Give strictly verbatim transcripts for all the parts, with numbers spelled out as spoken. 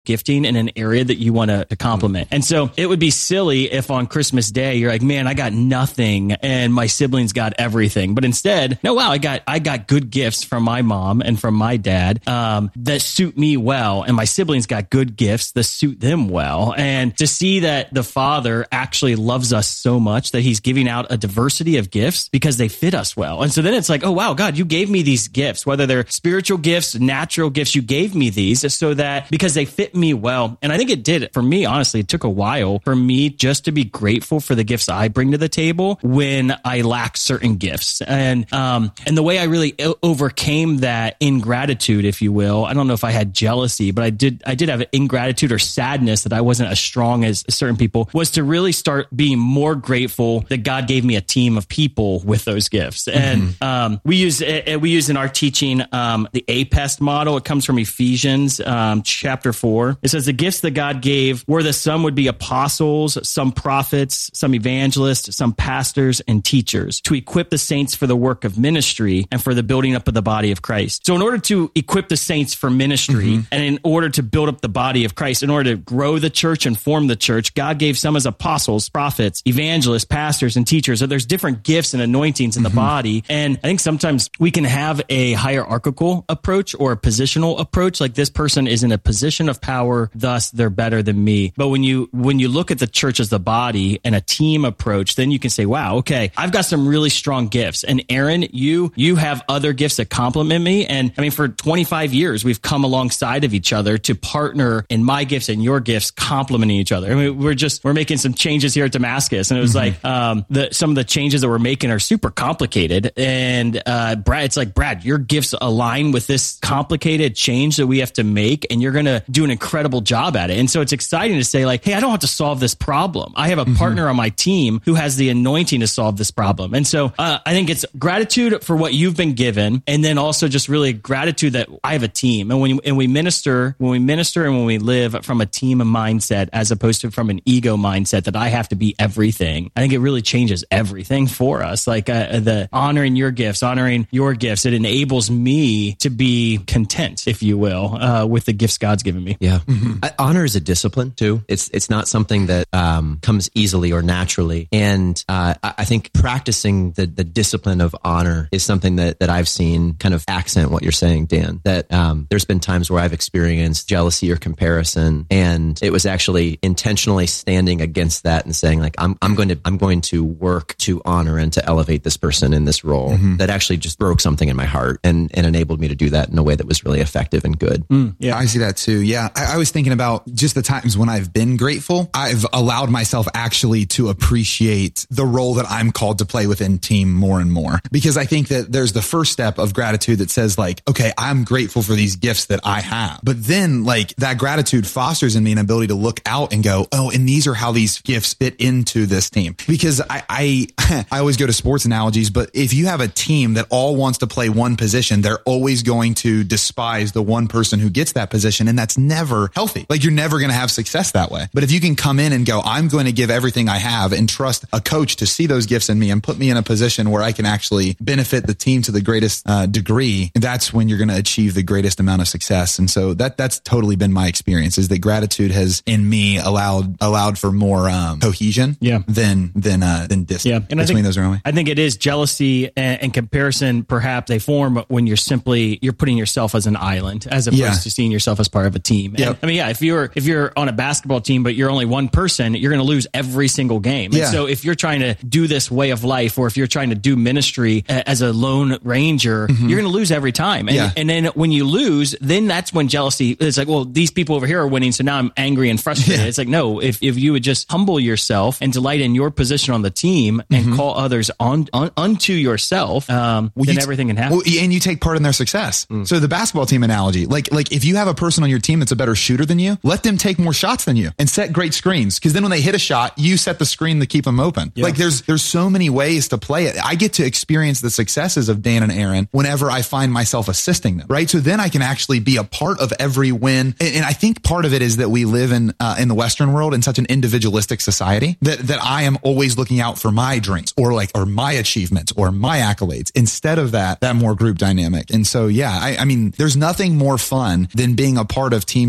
gifting in an area that you want to, to complement. And so it would be silly if on Christmas Day, you're like, man, I got nothing and my siblings got everything. But instead, no, wow, I got, I got good gifts from my mom and from my dad, um, that suit me well. And my siblings got good gifts that suit them well. And to see that the Father actually loves us so much that he's giving out a diversity of gifts because they fit us well. And so then it's like, oh, wow, God, you gave me these gifts, whether they're spiritual gifts, natural gifts, you gave me these so that because they fit me well. And I think it did for me, honestly, it took a while for me just to be grateful for the gifts I bring to the table when I lack certain gifts. And, um, and the way I really overcame that ingratitude, if you will, I don't know if I had jealousy, but I did, I did have ingratitude or sadness that I wasn't as strong as certain people, was to really start being more grateful that God gave me a team of people with those gifts. And, mm-hmm. um, we use, we use in our teaching, um, the APEST model. It comes from Ephesians, um, chapter four. It says the gifts that God gave were that some would be apostles, some prophets, some evangelists, some pastors and teachers to equip the saints for the work of ministry and for the building up of the body of Christ. So in order to equip the saints for ministry mm-hmm. and in order to build up the body of Christ, in order to grow the church and form the church, God gave some as apostles, prophets, evangelists, pastors, and teachers. So there's different gifts and anointings in mm-hmm. the body. And I think sometimes we can have a hierarchical approach or a positional approach, like this person is in a position of power, thus they're better than me. But when you when you look at the church as the body and a team approach, then you can say, wow, okay, I've got some really strong gifts. And Aaron, you you have other gifts that complement me. And I mean, for twenty-five years, we've come alongside of each other to partner in my gifts and your gifts complementing each other. I mean, we're just, we're making some changes here at Damascus. And it was mm-hmm. like, um, the, some of the changes that we're making are super complicated. And, uh, Brad, it's like, Brad, your gifts align with this complicated change that we have to make. And you're going to do an incredible job at it. And so it's exciting to say like, hey, I don't have to solve this problem. I have a mm-hmm. partner on my team who has the anointing to solve this problem. And so, uh, I think it's gratitude for what you've been given. And then also just really gratitude that I have a team. And when, and we minister, when we minister and when we live from a team mindset, as opposed to from an ego mindset that I have to be everything, I think it really changes everything for us. Like uh, the honoring your gifts, honoring your gifts, it enables me to be content, if you will, uh, with the gifts God's given me. Yeah. Mm-hmm. I, honor is a discipline too. It's, it's not something that um, comes easily or naturally. And uh, I, I think practicing the, the discipline of honor is something that, that I've seen kind of accent what you're saying, Dan, that um, there's been times where I've experienced jealousy or comparison, and it was actually intentionally standing against that and saying like, I'm, I'm going to, I'm going to work to honor and to elevate this person in this role. Mm-hmm. That actually just broke something in my heart and, and enabled me to do that in a way that was really effective and good. Mm, yeah, I see that too. Yeah. I, I was thinking about just the times when I've been grateful. I've allowed myself actually to appreciate the role that I'm called to play within team more and more, because I think that there's the first step of gratitude that says like, okay, I'm grateful for these gifts that I have. But then like that gratitude fosters in me an ability to look out and go, oh, and these are how these gifts fit into this team. Because I, I, I always go to sports analogies, but if you have a team that all wants to play one position, they're always going to despise the one person who gets that position. And that's never healthy. Like you're never going to have success that way. But if you can come in and go, I'm going to give everything I have and trust a coach to see those gifts in me and put me in a position where I can actually benefit the team to the greatest uh, degree, that's when you're going to achieve the greatest amount of success. And so that that's totally been my experience, is that gratitude has in me allowed allowed for more um, cohesion yeah. than than uh, than distance yeah. and between I think, those around me. I think it is jealousy and, and comparison. Perhaps they form when you're simply you're putting yourself as an island as opposed yeah. to seeing yourself as part of a team. Yep. And, I mean, yeah, if you're if you're on a basketball team but you're only one person, you're going to lose every single game. Yeah. And so if you're trying to do this way of life, or if you're trying to do ministry as a lone ranger, mm-hmm. you're going to lose every time. And, yeah. and then when you lose, then that's when jealousy is like, well, these people over here are winning, so now I'm angry and frustrated. Yeah. It's like, no, if, if you would just humble yourself and delight in your position on the team and mm-hmm. call others on, on unto yourself, um, well, then you everything can happen. Well, and you take part in their success. Mm. So the basketball team analogy, like, like if you have a person on your team that's a better shooter than you, let them take more shots than you and set great screens. Cause then when they hit a shot, you set the screen to keep them open. Yeah. Like there's, there's so many ways to play it. I get to experience the successes of Dan and Aaron whenever I find myself assisting them. Right. So then I can actually be a part of every win. And, and I think part of it is that we live in, uh, in the Western world in such an individualistic society that, that I am always looking out for my dreams or like, or my achievements or my accolades instead of that, that more group dynamic. And so, yeah, I, I mean, there's nothing more fun than being a part of team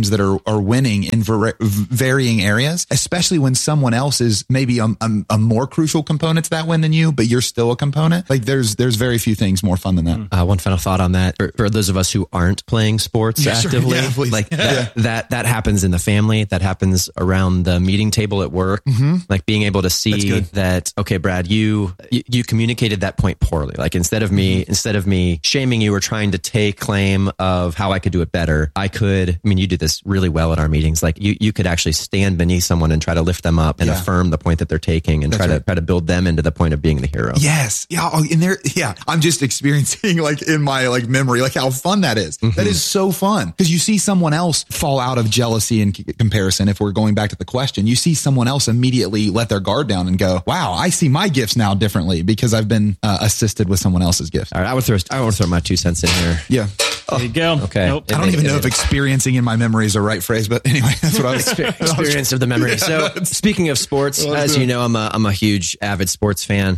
teams that are, are winning in ver- varying areas, especially when someone else is maybe a, a, a more crucial component to that win than you, but you're still a component. Like there's, there's very few things more fun than that. Uh, one final thought on that. For, for those of us who aren't playing sports yeah, actively, sure. yeah, like yeah. that, that, that happens in the family. That happens around the meeting table at work. Mm-hmm. Like being able to see that, okay, Brad, you, you, you communicated that point poorly. Like instead of me, mm-hmm. instead of me shaming you or trying to take claim of how I could do it better, I could, I mean, you do this really well at our meetings. Like you, you could actually stand beneath someone and try to lift them up and yeah. affirm the point that they're taking and That's try right. to try to build them into the point of being the hero. Yes. Yeah. Oh, in there. Yeah. I'm just experiencing like in my like memory, like how fun that is. Mm-hmm. That is so fun because you see someone else fall out of jealousy and c- comparison. If we're going back to the question, you see someone else immediately let their guard down and go, wow, I see my gifts now differently because I've been uh, assisted with someone else's gifts. All right. I would throw, I want to throw my two cents in here. Yeah. There you go. Okay. Nope. I don't even know if experiencing in my memory is the right phrase, but anyway, that's what I was experience of the memory. So speaking of sports, as you know, I'm a, I'm a huge avid sports fan.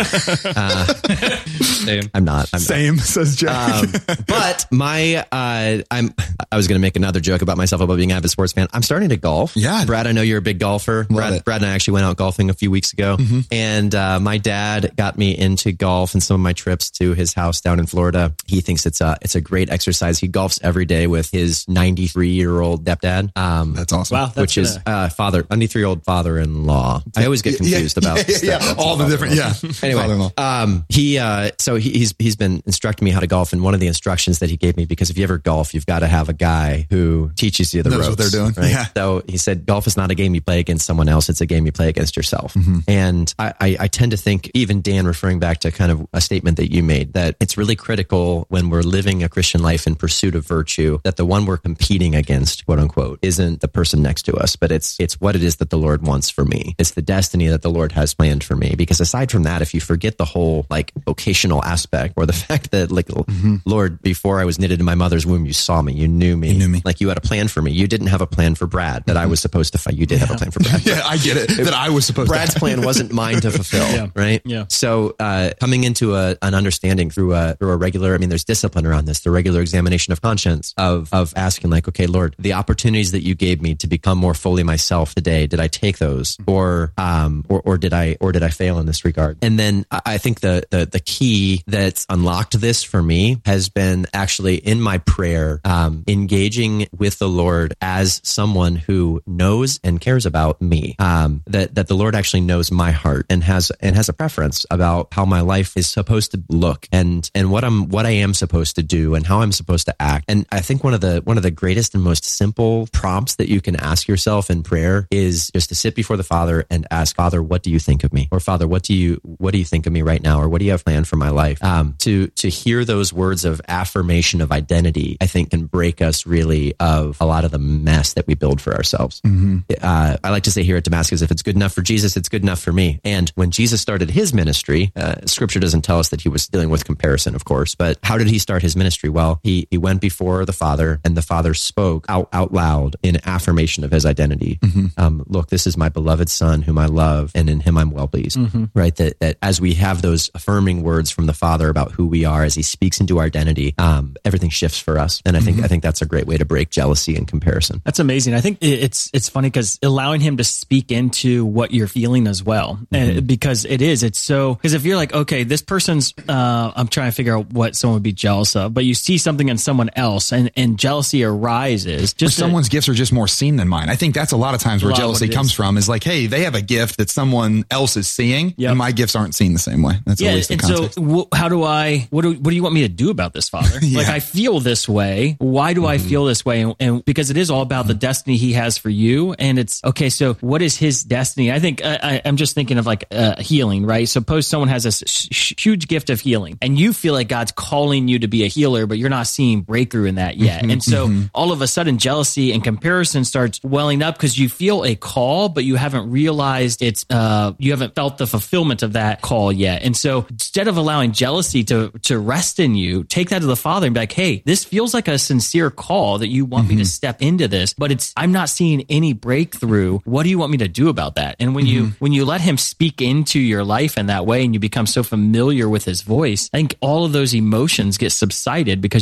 uh, Same. I'm not. I'm Same, not. says Jack. Um, but my, uh, I'm, I was going to make another joke about myself about being an avid sports fan. I'm starting to golf. Yeah. Brad, I know you're a big golfer. Brad, Brad and I actually went out golfing a few weeks ago. Mm-hmm. And uh, my dad got me into golf and some of my trips to his house down in Florida. He thinks it's a, it's a great exercise. He golfs every day with his ninety-three year old stepdad. Um, that's awesome. Wow, that's which gonna... is uh, father, ninety-three year old father-in-law. I always get confused yeah, about yeah, yeah, yeah. all the different. Yeah. Anyway, um, he uh, so he, he's he's been instructing me how to golf, and one of the instructions that he gave me, because if you ever golf, you've got to have a guy who teaches you the knows ropes. What they're doing. Right? Yeah. So he said, golf is not a game you play against someone else; it's a game you play against yourself. Mm-hmm. And I, I, I tend to think, even Dan, referring back to kind of a statement that you made, that it's really critical when we're living a Christian life in pursuit of virtue, that the one we're competing against, quote unquote, isn't the person next to us, but it's it's what it is that the Lord wants for me. It's the destiny that the Lord has planned for me. Because aside from that, if you forget the whole like vocational aspect, or the fact that like, mm-hmm. Lord, before I was knitted in my mother's womb, you saw me, you knew me, you knew me, like you had a plan for me. You didn't have a plan for Brad that mm-hmm. I was supposed to fight. You did yeah. have a plan for Brad. yeah, I get it. If that I was supposed. Brad's to plan wasn't mine to fulfill, yeah. right? Yeah. So uh, coming into a, an understanding through a through a regular, I mean, there's discipline around this, the regular examination of conscience of of asking, like, okay, Lord, the opportunities that you gave me to become more fully myself today, did I take those, or um, or or did I or did I fail in this regard? And then I think the the the key that's unlocked this for me has been actually in my prayer, um, engaging with the Lord as someone who knows and cares about me. Um, that that the Lord actually knows my heart and has and has a preference about how my life is supposed to look, and and what I'm what I am supposed to do and how I'm supposed to act. And I think one of the one of the greatest and most simple prompts that you can ask yourself in prayer is just to sit before the Father and ask, Father, what do you think of me? Or Father, what do you what do you think of me right now? Or what do you have planned for my life? Um, to to hear those words of affirmation of identity, I think can break us really of a lot of the mess that we build for ourselves. Mm-hmm. Uh, I like to say here at Damascus, if it's good enough for Jesus, it's good enough for me. And when Jesus started his ministry, uh, Scripture doesn't tell us that he was dealing with comparison, of course, but how did he start his ministry? Well, he he went before the Father, and the Father spoke out, out loud in affirmation of his identity. Mm-hmm. Um, look, this is my beloved Son whom I love, and in him I'm well pleased. Mm-hmm. Right? That, that as we have those affirming words from the Father about who we are, as he speaks into our identity, um, everything shifts for us. And I think mm-hmm. I think that's a great way to break jealousy and comparison. That's amazing. I think it's it's funny because allowing him to speak into what you're feeling as well, mm-hmm. and because it is, it's so, because if you're like, okay, this person's, uh, I'm trying to figure out what someone would be jealous of, but you see something in someone else, and, and jealousy arises. Just someone's gifts are just more seen than mine. I think that's a lot of times where jealousy comes is. from is like, hey, they have a gift that someone else is seeing, yep. and my gifts aren't seen the same way. That's yeah, always the and context. so w- how do I, what do, what do you want me to do about this, Father? yeah. Like, I feel this way. Why do mm-hmm. I feel this way? And, and because it is all about mm-hmm. the destiny he has for you. And it's, okay, so what is his destiny? I think I, I, I'm just thinking of like uh, healing, right? Suppose someone has a sh- huge gift of healing, and you feel like God's calling you to be a healer, but you're not seeing breakthrough in that yet. Mm-hmm. And so mm-hmm. all of a sudden, jealousy and comparison starts welling up because you feel a call, but you haven't realized it's, uh, you haven't felt the fulfillment of that call yet. And so instead of allowing jealousy to, to rest in you, take that to the Father and be like, hey, this feels like a sincere call that you want mm-hmm. me to step into this, but it's, I'm not seeing any breakthrough. What do you want me to do about that? And when mm-hmm. you, when you let him speak into your life in that way, and you become so familiar with his voice, I think all of those emotions get subsided because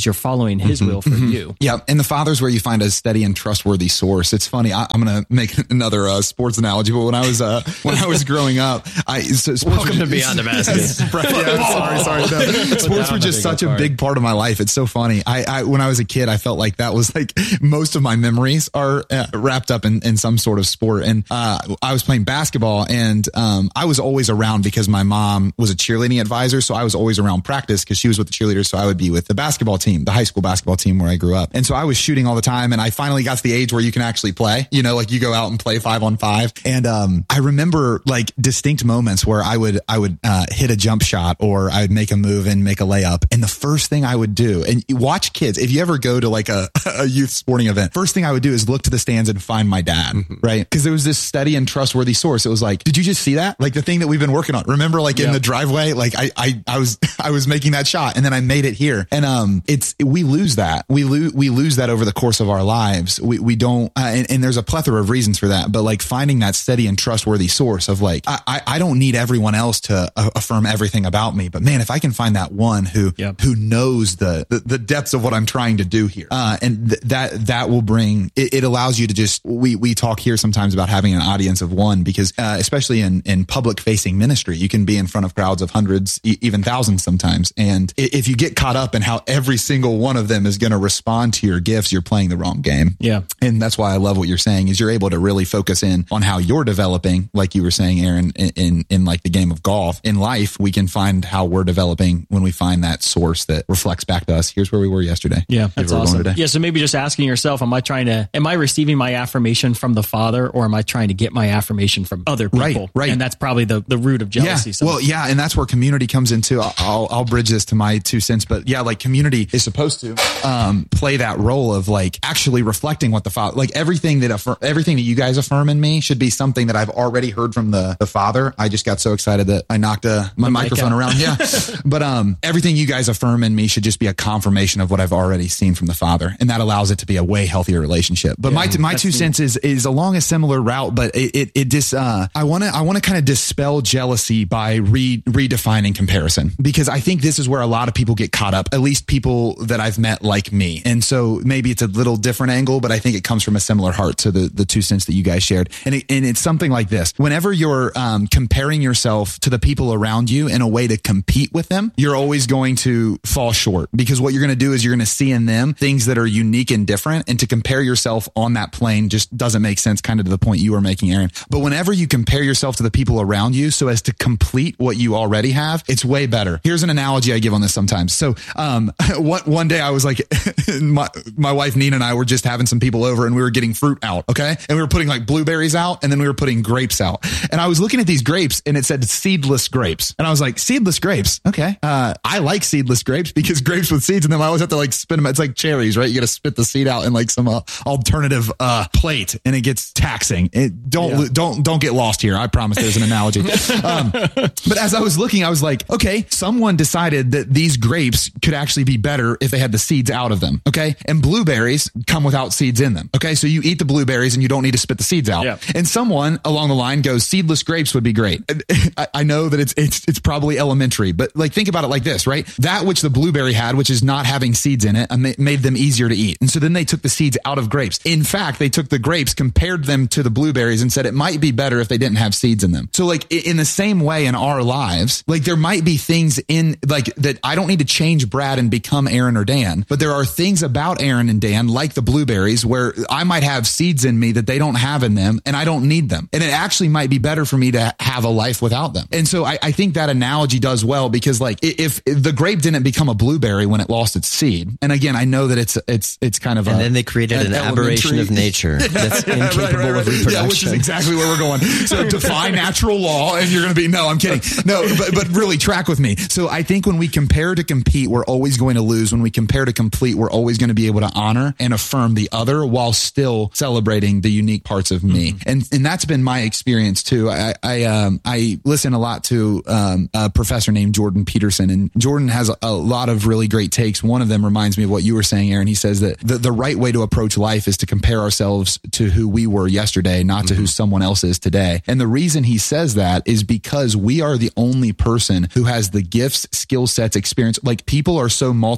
because you're following his mm-hmm. will for mm-hmm. you. Yeah. And the Father's where you find a steady and trustworthy source. It's funny. I, I'm going to make another uh, sports analogy, but when I was, uh, when I was growing up, I, so welcome to Beyond Damascus. yeah, sorry, sorry. No. Sports were just such a big part of my life. It's so funny. I, I, when I was a kid, I felt like that was like most of my memories are uh, wrapped up in, in some sort of sport. And, uh, I was playing basketball and, um, I was always around because my mom was a cheerleading advisor. So I was always around practice because she was with the cheerleaders. So I would be with the basketball team, the high school basketball team where I grew up. And so I was shooting all the time. And I finally got to the age where you can actually play, you know, like you go out and play five on five. And, um, I remember like distinct moments where I would, I would, uh, hit a jump shot or I would make a move and make a layup. And the first thing I would do, and you watch kids, if you ever go to like a, a youth sporting event, first thing I would do is look to the stands and find my dad, mm-hmm. right? Because there was this steady and trustworthy source. It was like, did you just see that? Like the thing that we've been working on. Remember like yep. in the driveway, like I, I, I was, I was making that shot and then I made it here. And, um, it's, we lose that. We lose, we lose that over the course of our lives. We, we don't, uh, and, and there's a plethora of reasons for that, but like finding that steady and trustworthy source of like, I, I, I don't need everyone else to uh, affirm everything about me, but man, if I can find that one who, yep. who knows the, the, the depths of what I'm trying to do here, uh, and th- that, that will bring, it, it allows you to just, we, we talk here sometimes about having an audience of one because, uh, especially in, in public facing ministry, you can be in front of crowds of hundreds, e- even thousands sometimes. And if you get caught up in how every single one of them is going to respond to your gifts, you're playing the wrong game. Yeah. And that's why I love what you're saying is you're able to really focus in on how you're developing, like you were saying, Aaron, in, in, in like the game of golf. In life, we can find how we're developing when we find that source that reflects back to us. Here's where we were yesterday. Yeah. That's awesome. Yeah. So maybe just asking yourself, am I trying to, am I receiving my affirmation from the Father or am I trying to get my affirmation from other people? Right. Right. And that's probably the, the root of jealousy. Yeah. Well, yeah. And that's where community comes into. I'll, I'll bridge this to my two cents, but yeah, like community is supposed to, um, play that role of like actually reflecting what the Father, like everything that, affirm, everything that you guys affirm in me should be something that I've already heard from the, the Father. I just got so excited that I knocked uh, my the microphone around. Yeah. But, um, everything you guys affirm in me should just be a confirmation of what I've already seen from the Father. And that allows it to be a way healthier relationship. But yeah, my, my two cents is, is along a similar route, but it, it, it just, uh, I want to, I want to kind of dispel jealousy by re, redefining comparison, because I think this is where a lot of people get caught up, at least people that I've met like me. And so maybe it's a little different angle, but I think it comes from a similar heart to the, the two cents that you guys shared. And it, and it's something like this. Whenever you're, um, comparing yourself to the people around you in a way to compete with them, you're always going to fall short, because what you're going to do is you're going to see in them things that are unique and different. And to compare yourself on that plane just doesn't make sense, kind of to the point you were making, Aaron. But whenever you compare yourself to the people around you so as to complete what you already have, it's way better. Here's an analogy I give on this sometimes. So, um, one, one day I was like, my, my wife Nina and I were just having some people over and we were getting fruit out. Okay. And we were putting like blueberries out and then we were putting grapes out. And I was looking at these grapes and it said seedless grapes. And I was like, seedless grapes. Okay. Uh, I like seedless grapes because grapes with seeds in them, I always have to like spin them. It's like cherries, right? You got to spit the seed out in like some uh, alternative, uh, plate and it gets taxing. It don't, yeah. don't, don't get lost here. I promise there's an analogy. um, but as I was looking, I was like, okay, someone decided that these grapes could actually be better if they had the seeds out of them. Okay. And blueberries come without seeds in them. Okay. So you eat the blueberries and you don't need to spit the seeds out. Yeah. And someone along the line goes, seedless grapes would be great. I, I know that it's, it's, it's probably elementary, but like, think about it like this, right? That which the blueberry had, which is not having seeds in it, made them easier to eat. And so then they took the seeds out of grapes. In fact, they took the grapes, compared them to the blueberries and said it might be better if they didn't have seeds in them. So like in the same way in our lives, like there might be things in like that I don't need to change Brad and become Aaron or Dan, but there are things about Aaron and Dan, like the blueberries, where I might have seeds in me that they don't have in them and I don't need them. And it actually might be better for me to have a life without them. And so I, I think that analogy does well, because like if, if the grape didn't become a blueberry when it lost its seed, and again, I know that it's, it's, it's kind of, and a, then they created an, an aberration of nature that's yeah, incapable right, right, right. of reproduction. Yeah, which is exactly where we're going. So defy natural law and you're going to be, no, I'm kidding. No, but, but really track with me. So I think when we compare to compete, we're always going to lose. When we compare to complete, we're always going to be able to honor and affirm the other while still celebrating the unique parts of me. Mm-hmm. And, and that's been my experience too. I, I, um, I listen a lot to, um, a professor named Jordan Peterson, and Jordan has a, a lot of really great takes. One of them reminds me of what you were saying, Aaron. He says that the, the right way to approach life is to compare ourselves to who we were yesterday, not to mm-hmm. who someone else is today. And the reason he says that is because we are the only person who has the gifts, skill sets, experience. Like people are so multi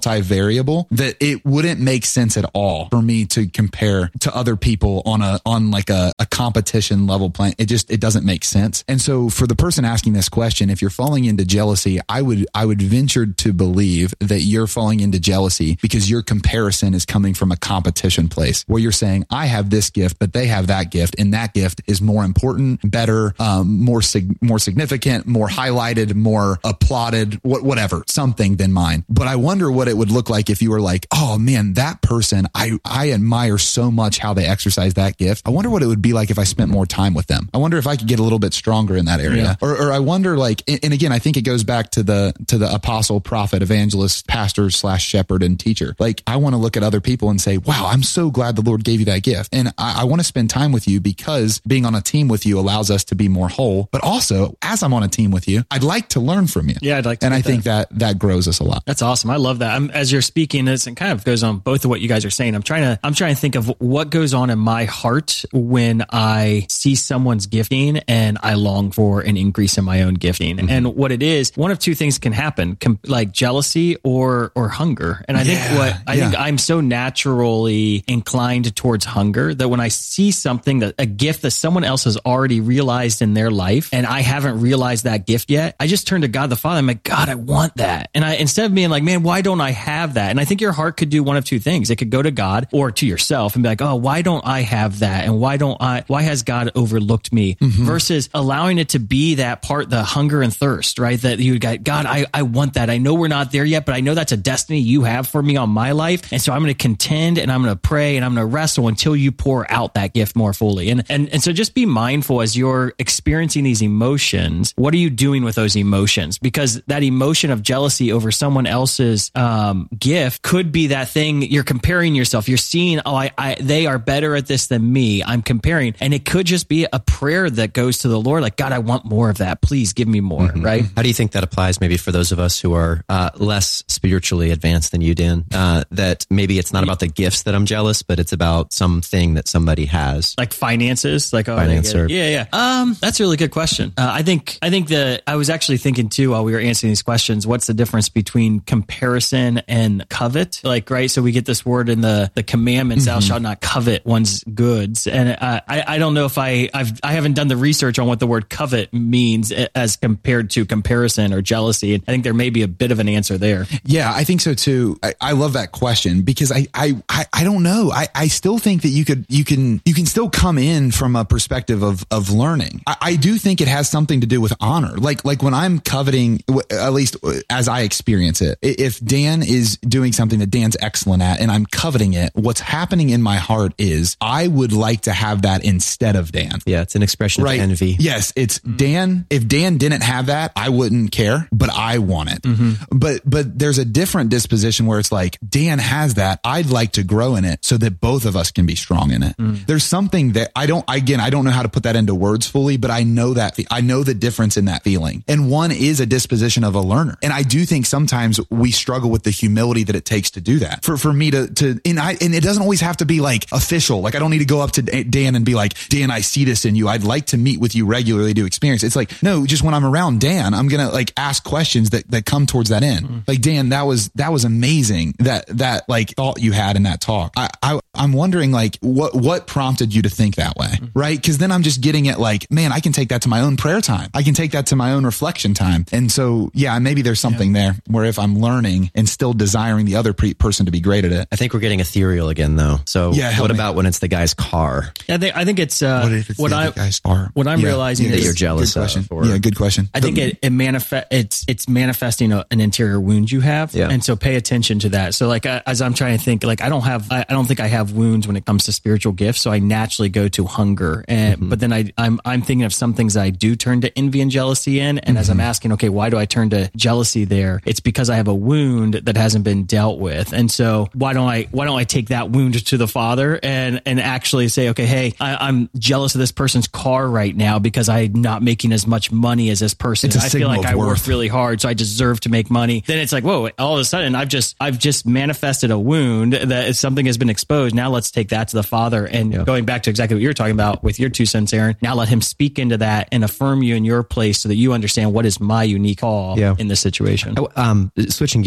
multivariable that it wouldn't make sense at all for me to compare to other people on a, on like a, a competition level plan. It just, it doesn't make sense. And so for the person asking this question, if you're falling into jealousy, I would, I would venture to believe that you're falling into jealousy because your comparison is coming from a competition place where you're saying, I have this gift, but they have that gift. And that gift is more important, better, um, more, sig- more significant, more highlighted, more applauded, wh- whatever, something than mine. But I wonder what it would look like if you were like, oh man, that person, I, I admire so much how they exercise that gift. I wonder what it would be like if I spent more time with them. I wonder if I could get a little bit stronger in that area. Yeah. Or, or I wonder like, and again, I think it goes back to the, to the apostle, prophet, evangelist, pastor slash shepherd and teacher. Like I want to look at other people and say, wow, I'm so glad the Lord gave you that gift. And I, I want to spend time with you because being on a team with you allows us to be more whole. But also as I'm on a team with you, I'd like to learn from you. Yeah, I'd like to. And I think that. that that grows us a lot. That's awesome. I love that. I'm, as you're speaking this, and kind of goes on both of what you guys are saying. I'm trying to, I'm trying to think of what goes on in my heart when I see someone's gifting and I long for an increase in my own gifting. Mm-hmm. And what it is, one of two things can happen, com- like jealousy or, or hunger. And I yeah, think what, I yeah. think I'm so naturally inclined towards hunger that when I see something that a gift that someone else has already realized in their life and I haven't realized that gift yet, I just turn to God the Father. I'm like, God, I want that. And I, instead of being like, man, why don't I have that? And I think your heart could do one of two things. It could go to God or to yourself and be like, oh, why don't I have that? And why don't I, why has God overlooked me? Mm-hmm. Versus allowing it to be that part, the hunger and thirst, right? That you got, God, I, I want that. I know we're not there yet, but I know that's a destiny you have for me on my life. And so I'm going to contend and I'm going to pray and I'm going to wrestle until you pour out that gift more fully. And, and, and so just be mindful as you're experiencing these emotions. What are you doing with those emotions? Because that emotion of jealousy over someone else's um, gift could be that thing you're comparing yourself. You're seeing, oh, I, I, they are better at this than me. I'm comparing. And it could just be a prayer that goes to the Lord, like, God, I want more of that. Please give me more, mm-hmm. right? How do you think that applies maybe for those of us who are uh, less spiritually advanced than you, Dan? Uh, that maybe it's not about the gifts that I'm jealous, but it's about something that somebody has. Like finances? Like, oh, Finance or, yeah, yeah. Um, that's a really good question. Uh, I think, I think that I was actually thinking too, while we were answering these questions, what's the difference between comparison and covet? Like, right. So we get this word in the, the commandments, mm-hmm. thou shalt not covet one's goods. And uh, I, I don't know if I, I've, I haven't done the research on what the word covet means as compared to comparison or jealousy. And I think there may be a bit of an answer there. Yeah, I think so too. I, I love that question because I, I, I, I don't know. I, I still think that you could, you can, you can still come in from a perspective of, of learning. I, I do think it has something to do with honor. Like, like when I'm coveting, at least as I experience it, if Dan is doing something that Dan's excellent at and I'm coveting it, what's happening in my heart is I would like to have that instead of Dan. Yeah. It's an expression right? of envy. Yes. It's mm-hmm. Dan. If Dan didn't have that, I wouldn't care, but I want it. Mm-hmm. But, but there's a different disposition where it's like, Dan has that. I'd like to grow in it so that both of us can be strong in it. Mm. There's something that I don't, again, I don't know how to put that into words fully, but I know that I know the difference in that feeling. And one is a disposition of a learner. And I do think sometimes we struggle with the humility that it takes to do that. For, for me to, to, and I, and it doesn't always have to be like official. Like I don't need to go up to Dan and be like, Dan, I see this in you. I'd like to meet with you regularly to experience. It's like, no, just when I'm around Dan, I'm going to like ask questions that, that come towards that end. Mm-hmm. Like, Dan, that was, that was amazing. That, that like thought you had in that talk. I, I, I'm wondering like what, what prompted you to think that way? Mm-hmm. Right. Cause then I'm just getting it like, man, I can take that to my own prayer time. I can take that to my own reflection time. And so, yeah, maybe there's something yeah. there where if I'm learning and still desiring the other pre- person to be great at it. I think we're getting ethereal again though. So yeah, what me. about when it's the guy's car? I think, I think it's, uh, what if it's what the I, guy's car? What I'm yeah. realizing yeah, is that you're jealous good question. of. Or, yeah. Good question. I think it, it manifest, it's, it's manifesting a, an interior wound you have. Yeah. And so pay attention to that. So like, as I'm trying to think, like, I don't have, I, I don't think I have wounds when it comes to spiritual gifts. So I naturally go to hunger. And, mm-hmm. but then I, I'm, I'm thinking of some things that I do turn to envy and jealousy in. And mm-hmm. as I'm asking, okay, why do I turn to jealousy there? It's because I have a wound that hasn't been dealt with. And so why don't I, why don't I take that wound to the Father and, and actually say, okay, hey, I, I'm jealous of this person's car right now because I'm not making as much money as this person. It's a I feel like I worth. work really hard, so I deserve to make money. Then it's like, whoa, all of a sudden I've just, I've just manifested a wound that if something has been exposed. Now let's take that to the Father. And yeah. going back to exactly what you're talking about with your two cents, Aaron, now let him speak into that and affirm you in your place so that you understand what is my unique call yeah. in this situation. Um, switching gears, Brad,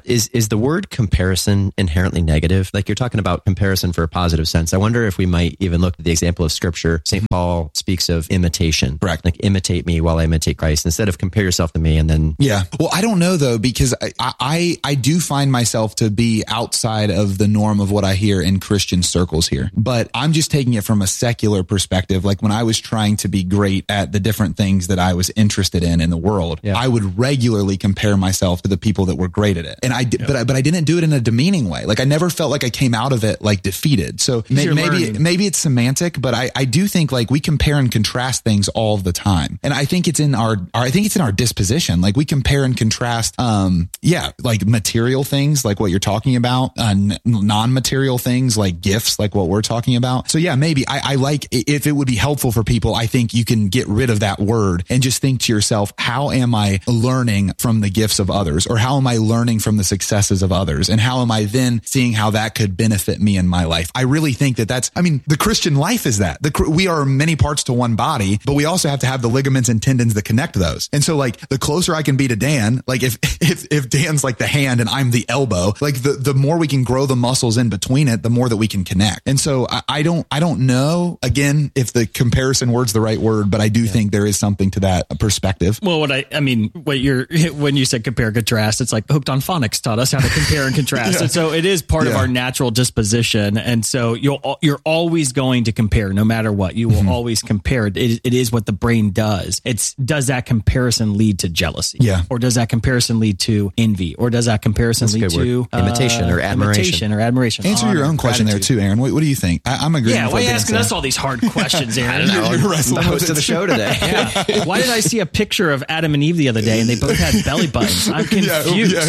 Is is the word comparison inherently negative? Like you're talking about comparison for a positive sense. I wonder if we might even look at the example of Scripture. Saint Paul speaks of imitation. Correct. Like imitate me while I imitate Christ, instead of compare yourself to me and then. Yeah. Well, I don't know though, because I, I, I do find myself to be outside of the norm of what I hear in Christian circles here, but I'm just taking it from a secular perspective. Like when I was trying to be great at the different things that I was interested in in the world, yeah. I would regularly compare myself to the people that were great at it. And I, did, yeah. but I, but I didn't do it in a demeaning way. Like I never felt like I came out of it like defeated. So may, maybe, learning. maybe it's semantic, but I, I do think like we compare and contrast things all the time. And I think it's in our, our I think it's in our disposition. Like we compare and contrast, um, yeah, like material things, like what you're talking about, uh, n- non-material things like gifts, like what we're talking about. So yeah, maybe I, I like, if it would be helpful for people, I think you can get rid of that word and just think to yourself, how am I learning from the gifts of others? Or how am I learning from the successes of others? And how am I then seeing how that could benefit me in my life? I really think that that's, I mean, the Christian life is that. The, we are many parts to one body, but we also have to have the ligaments and tendons that connect those. And so like the closer I can be to Dan, like if, if, if Dan's like the hand and I'm the elbow, like the, the more we can grow the muscles in between it, the more that we can connect. And so I, I don't, I don't know again, if the comparison word's the right word, but I do yeah. think there is something to that perspective. Well, what I, I mean, what you're, when you said compare, contrast, it's like Hooked on Phonics taught us how to compare and contrast. yeah. And so it is part yeah. of our natural disposition. And so you'll, you're always going to compare no matter what. You will mm-hmm. always compare. It, it is what the brain does. It's, does that comparison lead to jealousy? Yeah. Or does that comparison lead to envy? Or does that comparison That's lead to uh, imitation or admiration? Imitation or admiration. Answer honor, your own question gratitude. there too, Aaron. What, what do you think? I, I'm agreeing. Yeah. with Why are what you asking said. us all these hard questions, Aaron? I don't know. You're, you're the host of the show today. yeah. Why did I see a picture of Adam and Eve the other day and they both had belly buttons? I'm confused. Yeah,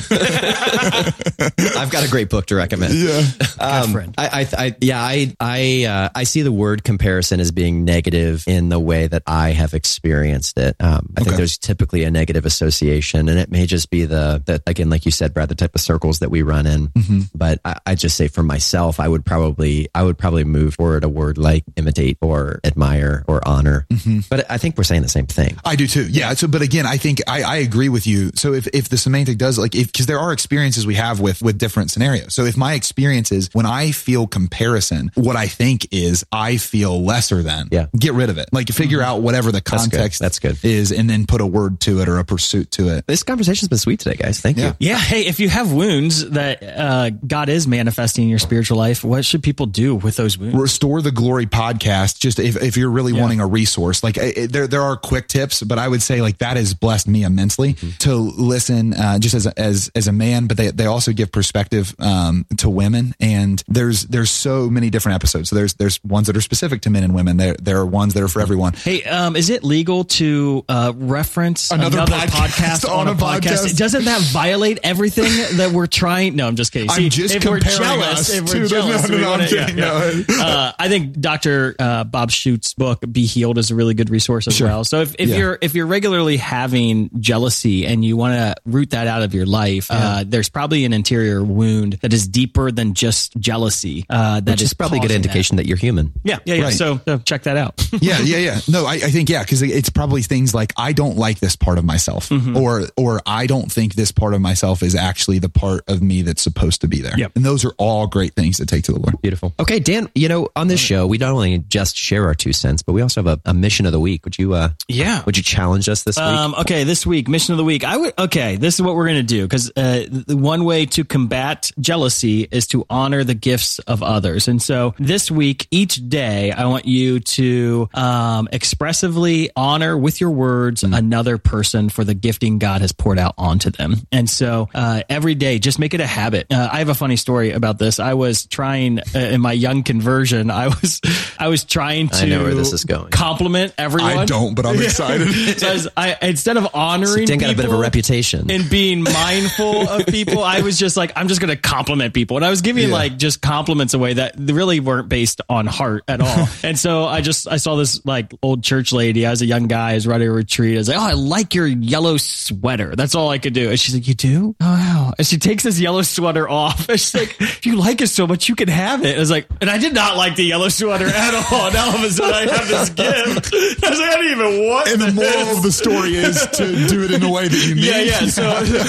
yeah, I, I've got a great book to recommend. Yeah. Um, I, I, I, yeah, I, I, uh, I see the word comparison as being negative in the way that I have experienced it. Um, I okay. think there's typically a negative association, and it may just be the, the again, like you said, Brad, the type of circles that we run in. Mm-hmm. But I, I just say for myself, I would probably, I would probably move toward a word like imitate or admire or honor. Mm-hmm. But I think we're saying the same thing. I do too. Yeah. So, but again, I think I, I agree with you. So if, if the semantic does like, if, cause there are experiences we have with, with different scenarios. So if my experience is when I feel comparison, what I think is I feel lesser than, yeah. get rid of it. Like figure out whatever the context That's good. That's good. is, and then put a word to it or a pursuit to it. This conversation's been sweet today, guys. Thank yeah. you. Yeah. Hey, if you have wounds that uh, God is manifesting in your spiritual life, what should people do with those wounds? Restore the Glory podcast. Just if, if you're really yeah. wanting a resource, like it, there, there are quick tips, but I would say like that has blessed me immensely mm-hmm. to listen, uh, just as a, as, as a man, but they, they also give perspective, um, to women. And there's, there's so many different episodes. So there's, there's ones that are specific to men and women. There, there are ones that are for everyone. Hey, um, is it legal to, uh, reference another, another podcast, podcast on a podcast? podcast? Doesn't that violate everything that we're trying? No, I'm just kidding. See, I'm just if we're comparing jealous, us if we're to jealous, the, no, no, no, wanna, I'm kidding, yeah, yeah. no. Uh, I think Doctor Uh, Bob Schutt's book "Be Healed" is a really good resource as sure. well. So if, if yeah. you're if you're regularly having jealousy and you want to root that out of your life, yeah. uh, there's probably an interior wound that is deeper than just jealousy. Uh, that Which is, is probably a good indication that. that you're human. Yeah, yeah, yeah. Right. So uh, check that out. yeah, yeah, yeah. No, I, I think yeah, because it's probably things like I don't like this part of myself, mm-hmm. or or I don't think this part of myself is actually the part of me that's supposed to be there. Yep. And those are all great things to take to the Lord. Beautiful. Okay, Dan. You know, on this show, we not only just share our two cents, but we also have a, a mission of the week. Would you? Uh, yeah. Would you challenge us this week? Um, okay, this week, mission of the week. I would. Okay, this is what we're going to do because uh, the one way to combat jealousy is to honor the gifts of others. And so this week, each day, I want you to um, expressively honor with your words mm. another person for the gifting God has poured out onto them. And so uh, every day, just make it a habit. Uh, I have a funny story about this. I was trying uh, in my young conversion. I was I was trying to I know where this is going. compliment everyone. I don't, but I'm excited. So I was, I, instead of honoring so Dan people got a bit of a reputation and being mindful of people, I was just like, I'm just going to compliment people. And I was giving yeah. like just compliments away that really weren't based on heart at all. And so I just, I saw this like old church lady. I was a young guy. I was running a retreat. I was like, oh, I like your yellow sweater. That's all I could do. And she's like, you do? Oh, wow. And she takes this yellow sweater off. And she's like, if you like it so much, you can have it. I was like, and I did not like the yellow sweater at all. And all of a sudden I have this gift. I was like, I didn't even want And the moral of the story is to do it in the way that you need. Yeah, yeah. So, so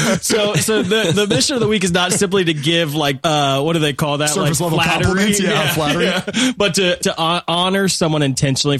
So, so the, the mission of the week is not simply to give like, uh, what do they call that? Surface like level flattery. compliments. Yeah, flattery. Yeah. But to, to honor someone intentionally